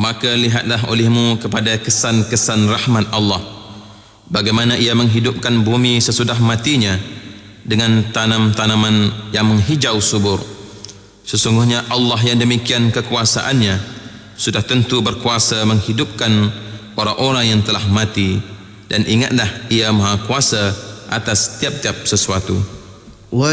maka lihatlah olehmu kepada kesan-kesan rahmat Allah, bagaimana ia menghidupkan bumi sesudah matinya dengan tanam-tanaman yang menghijau subur. Sesungguhnya Allah yang demikian kekuasaannya sudah tentu berkuasa menghidupkan orang-orang yang telah mati, dan ingatlah ia maha kuasa atas tiap-tiap sesuatu.